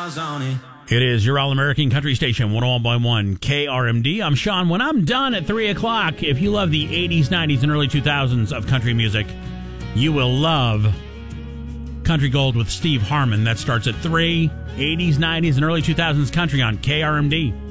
miles on it. It is your All-American Country Station, 101.1 KRMD. I'm Sean. When I'm done at 3 o'clock, if you love the 80s, 90s, and early 2000s of country music, you will love Country Gold with Steve Harmon. That starts at 3, 80s, 90s, and early 2000s country on KRMD.